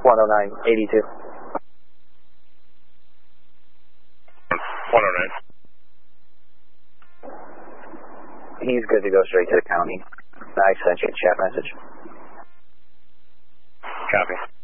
10982. 109. He's good to go straight to the county. I sent you a chat message. Copy.